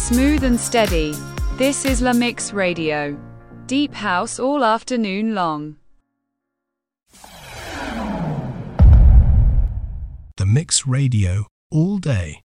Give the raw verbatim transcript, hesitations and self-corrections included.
smooth and steady. This is La Mix Radio. Deep house all afternoon long. The Mix Radio, all day.